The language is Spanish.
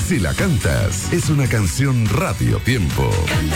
Si la cantas, es una canción Radio Tiempo.